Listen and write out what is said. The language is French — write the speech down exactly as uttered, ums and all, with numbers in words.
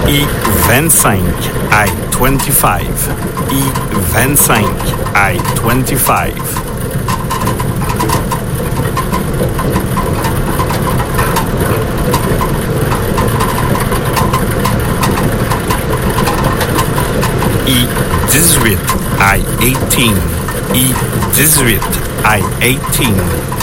I vingt-cinq, I twenty-five. I vingt-cinq, I twenty-five. I dix-huit, I eighteen. I dix-huit, I eighteen.